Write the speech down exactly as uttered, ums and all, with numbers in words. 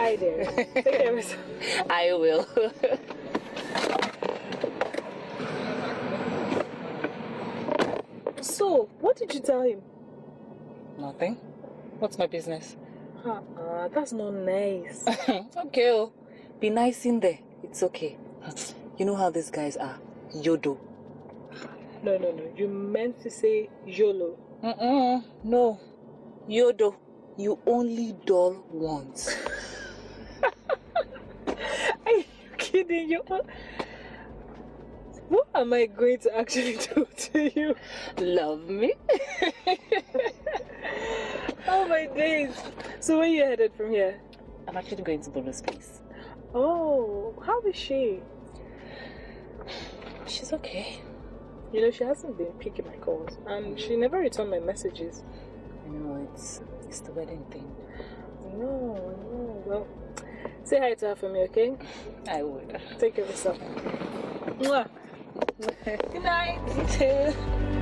Hi there. Take care of yourself. I will. So, what did you tell him? Nothing. What's my business? Uh-uh, that's not nice. Okay, oh. Be nice in there. It's okay. You know how these guys are. Yodo. No, no, no. You meant to say YOLO. Mm-mm. No. Yodo. You only doll once. Are you kidding? You. What am I going to actually do to you? Love me? Oh my days. So where are you headed from here? I'm actually going to Bolo's place. Oh, how is she? She's okay. You know, she hasn't been picking my calls and she never returned my messages. I know, it's, it's the wedding thing. No, no. Well, say hi to her for me, okay? I would. Take care of yourself. Mwah. Good night. You too.